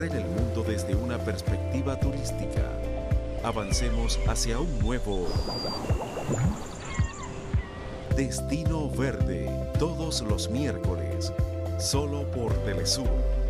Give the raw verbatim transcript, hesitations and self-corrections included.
en el mundo desde una perspectiva turística. Avancemos hacia un nuevo Destino Verde, todos los miércoles, solo por Telesur.